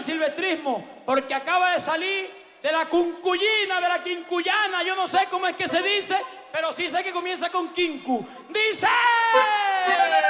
el silvestrismo, porque acaba de salir de la cuncuyina, de la quincuyana, yo no sé cómo es que se dice, pero sí sé que comienza con quincu. ¡Dice!